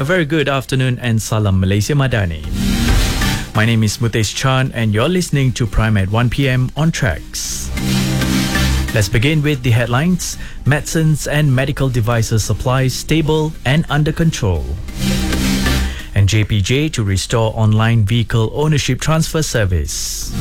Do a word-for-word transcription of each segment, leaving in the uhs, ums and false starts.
A very good afternoon and Salam Malaysia Madani. My name is Mutesh Chan and you're listening to Prime at one p.m. on Tracks. Let's begin with the headlines. Medicines and medical devices supply stable and under control. And J P J to restore online vehicle ownership transfer service.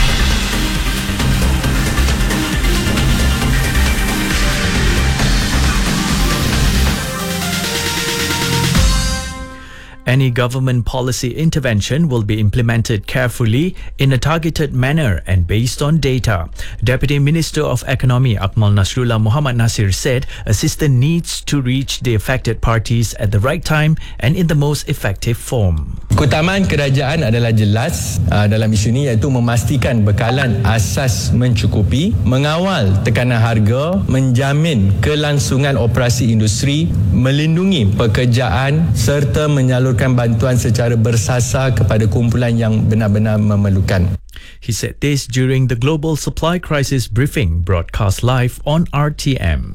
Any government policy intervention will be implemented carefully in a targeted manner and based on data. Deputy Minister of Economy Akmal Nasrullah Muhammad Nasir said assistance needs to reach the affected parties at the right time and in the most effective form. Keutamaan kerajaan adalah jelas uh, dalam isu ini, iaitu memastikan bekalan asas mencukupi, mengawal tekanan harga, menjamin kelangsungan operasi industri, melindungi pekerjaan serta menyalurkan bantuan secara bersasar kepada kumpulan yang benar-benar memerlukan. He said this during the Global Supply Crisis briefing broadcast live on R T M.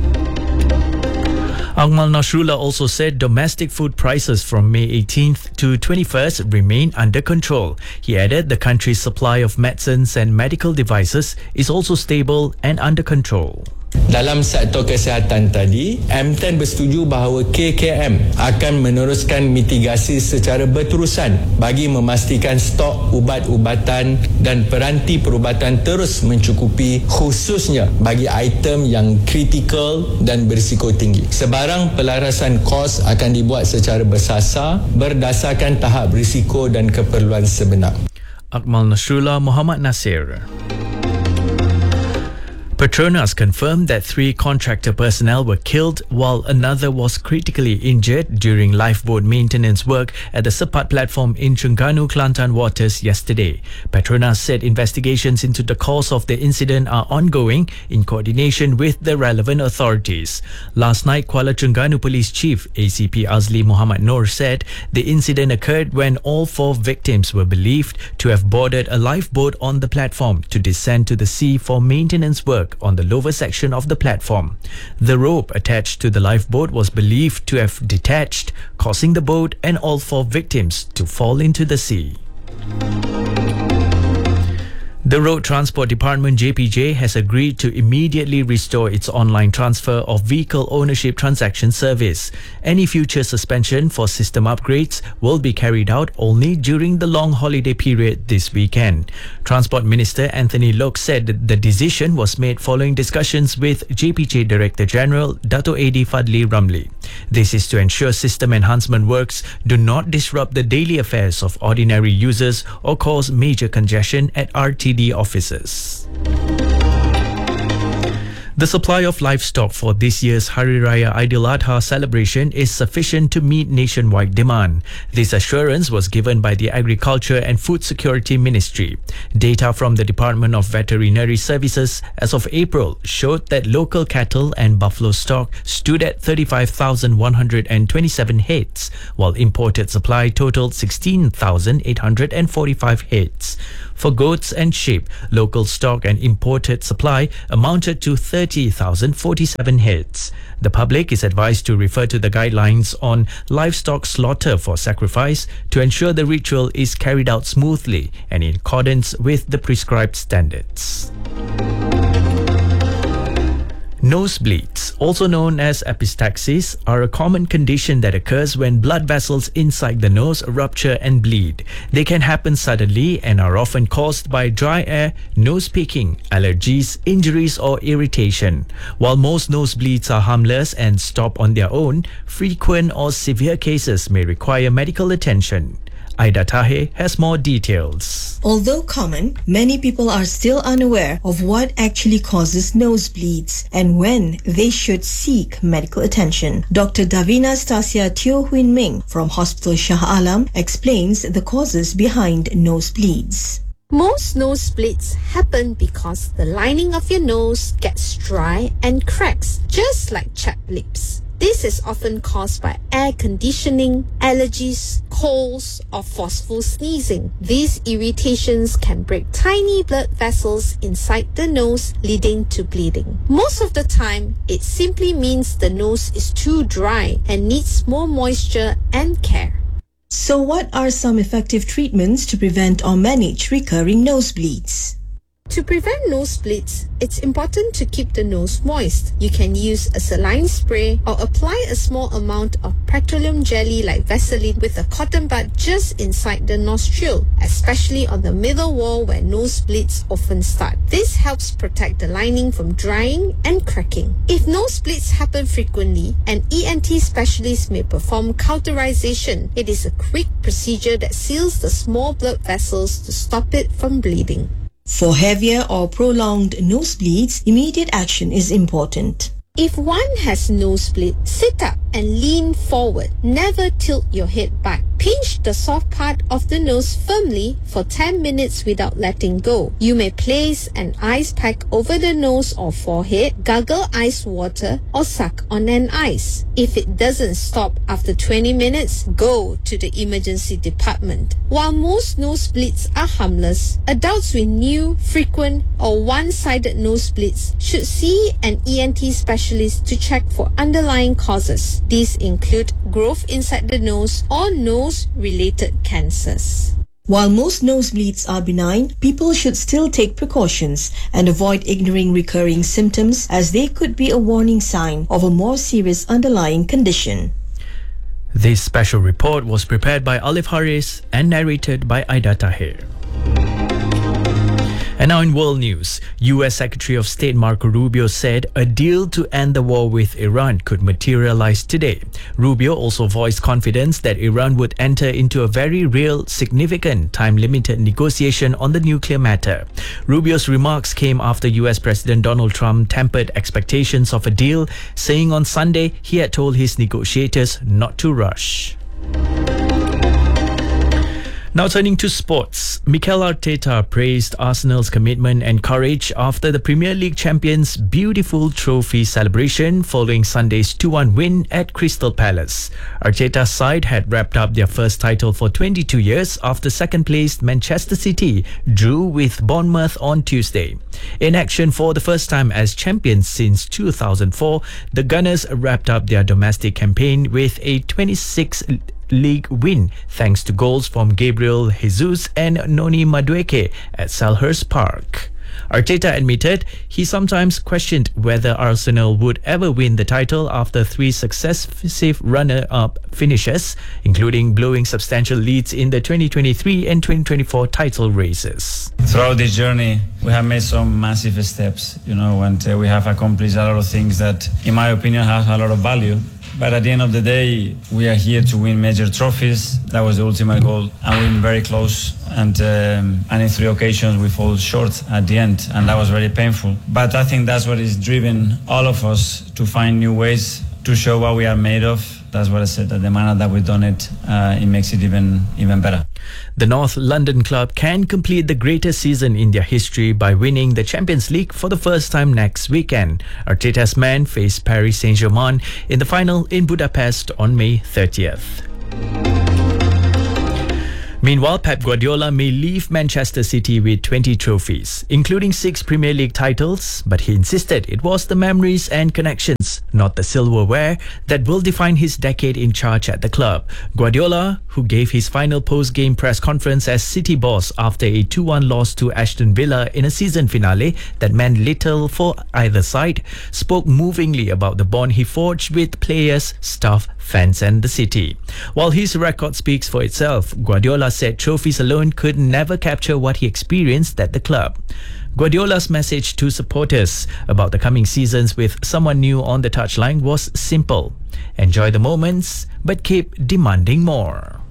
Akmal Nasrullah also said domestic food prices from May eighteenth to twenty-first remain under control. He added the country's supply of medicines and medical devices is also stable and under control. Dalam sektor kesihatan tadi, M T E N bersetuju bahawa K K M akan meneruskan mitigasi secara berterusan bagi memastikan stok ubat-ubatan dan peranti perubatan terus mencukupi, khususnya bagi item yang kritikal dan berisiko tinggi. Sebarang pelarasan kos akan dibuat secara bersasar berdasarkan tahap risiko dan keperluan sebenar. Akmal Nasrullah Muhammad Nasir. Petronas confirmed that three contractor personnel were killed while another was critically injured during lifeboat maintenance work at the Sepat platform in Terengganu, Kelantan waters yesterday. Petronas said investigations into the cause of the incident are ongoing in coordination with the relevant authorities. Last night, Kuala Terengganu Police Chief A C P Azli Muhammad Noor said the incident occurred when all four victims were believed to have boarded a lifeboat on the platform to descend to the sea for maintenance work on the lower section of the platform. The rope attached to the lifeboat was believed to have detached, causing the boat and all four victims to fall into the sea. The Road Transport Department J P J has agreed to immediately restore its online transfer of vehicle ownership transaction service. Any future suspension for system upgrades will be carried out only during the long holiday period this weekend. Transport Minister Anthony Loke said that the decision was made following discussions with J P J Director General Dato' A D Fadli Ramli. This is to ensure system enhancement works do not disrupt the daily affairs of ordinary users or cause major congestion at R T D offices. The supply of livestock for this year's Hari Raya Aidil-Adha celebration is sufficient to meet nationwide demand. This assurance was given by the Agriculture and Food Security Ministry. Data from the Department of Veterinary Services as of April showed that local cattle and buffalo stock stood at thirty-five thousand one hundred twenty-seven heads, while imported supply totaled sixteen thousand eight hundred forty-five heads. For goats and sheep, local stock and imported supply amounted to thirty thousand forty-seven heads. The public is advised to refer to the guidelines on livestock slaughter for sacrifice to ensure the ritual is carried out smoothly and in accordance with the prescribed standards. Nosebleeds, also known as epistaxis, are a common condition that occurs when blood vessels inside the nose rupture and bleed. They can happen suddenly and are often caused by dry air, nose picking, allergies, injuries or irritation. While most nosebleeds are harmless and stop on their own, frequent or severe cases may require medical attention. Aida Tahe has more details. Although common, many people are still unaware of what actually causes nosebleeds and when they should seek medical attention. Doctor Davina Stasia Teo Huin Ming from Hospital Shah Alam explains the causes behind nosebleeds. Most nosebleeds happen because the lining of your nose gets dry and cracks, just like chapped lips. This is often caused by air conditioning, allergies, colds, or forceful sneezing. These irritations can break tiny blood vessels inside the nose, leading to bleeding. Most of the time, it simply means the nose is too dry and needs more moisture and care. So what are some effective treatments to prevent or manage recurring nosebleeds? To prevent nosebleeds, it's important to keep the nose moist. You can use a saline spray or apply a small amount of petroleum jelly like Vaseline with a cotton bud just inside the nostril, especially on the middle wall where nosebleeds often start. This helps protect the lining from drying and cracking. If nosebleeds happen frequently, an E N T specialist may perform cauterization. It is a quick procedure that seals the small blood vessels to stop it from bleeding. For heavier or prolonged nosebleeds, immediate action is important. If one has nosebleed, sit up and lean forward. Never tilt your head back. Pinch the soft part of the nose firmly for ten minutes without letting go. You may place an ice pack over the nose or forehead, gargle ice water, or suck on an ice. If it doesn't stop after twenty minutes, go to the emergency department. While most nosebleeds are harmless, adults with new, frequent, or one-sided nosebleeds should see an E N T specialist to check for underlying causes. These include growth inside the nose or nose-related cancers. While most nosebleeds are benign, people should still take precautions and avoid ignoring recurring symptoms, as they could be a warning sign of a more serious underlying condition. This special report was prepared by Alif Haris and narrated by Aida Tahir. And now in world news, U S Secretary of State Marco Rubio said a deal to end the war with Iran could materialize today. Rubio also voiced confidence that Iran would enter into a very real, significant, time-limited negotiation on the nuclear matter. Rubio's remarks came after U S President Donald Trump tempered expectations of a deal, saying on Sunday he had told his negotiators not to rush. Now turning to sports, Mikel Arteta praised Arsenal's commitment and courage after the Premier League champions' beautiful trophy celebration following Sunday's two one win at Crystal Palace. Arteta's side had wrapped up their first title for twenty-two years after second-placed Manchester City drew with Bournemouth on Tuesday. In action for the first time as champions since two thousand four, the Gunners wrapped up their domestic campaign with a twenty-six league win thanks to goals from Gabriel Jesus and Noni Madueke at Selhurst Park. Arteta admitted he sometimes questioned whether Arsenal would ever win the title after three successive runner-up finishes, including blowing substantial leads in the twenty twenty-three and twenty twenty-four title races. Throughout this journey, we have made some massive steps, you know, and uh, we have accomplished a lot of things that, in my opinion, have a lot of value. But at the end of the day, we are here to win major trophies. That was the ultimate goal, and we've been very close. And um, and in three occasions, we fall short at the end, and that was very painful. But I think that's what is driven all of us to find new ways to show what we are made of. That's what I said. That the manner that we've done it, uh, it makes it even even better. The North London club can complete the greatest season in their history by winning the Champions League for the first time next weekend. Arteta's men face Paris Saint-Germain in the final in Budapest on May thirtieth. Meanwhile, Pep Guardiola may leave Manchester City with twenty trophies, including six Premier League titles, but he insisted it was the memories and connections, not the silverware, that will define his decade in charge at the club. Guardiola, who gave his final post-game press conference as City boss after a two one loss to Aston Villa in a season finale that meant little for either side, spoke movingly about the bond he forged with players, staff, fans and the city. While his record speaks for itself, Guardiola said trophies alone could never capture what he experienced at the club. Guardiola's message to supporters about the coming seasons with someone new on the touchline was simple. Enjoy the moments, but keep demanding more.